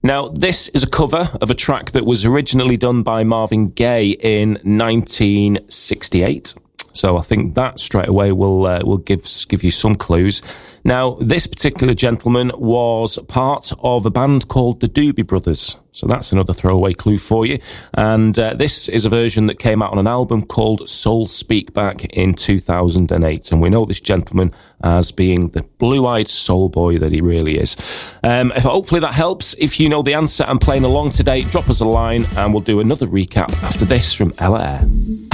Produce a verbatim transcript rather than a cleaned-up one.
Now, this is a cover of a track that was originally done by Marvin Gaye in nineteen sixty-eight. So I think that straight away will uh, will give give you some clues. Now, this particular gentleman was part of a band called the Doobie Brothers. So that's another throwaway clue for you. And uh, this is a version that came out on an album called Soul Speak back in two thousand eight. And we know this gentleman as being the blue-eyed soul boy that he really is. Um, if hopefully that helps. If you know the answer and playing along today, drop us a line and we'll do another recap after this from Ella Eyre.